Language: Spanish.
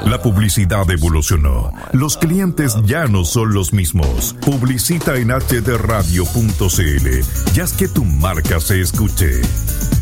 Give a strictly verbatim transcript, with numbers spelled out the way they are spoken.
La publicidad evolucionó. Los clientes ya no son los mismos. Publicita en h d radio punto c l y haz que tu marca se escuche.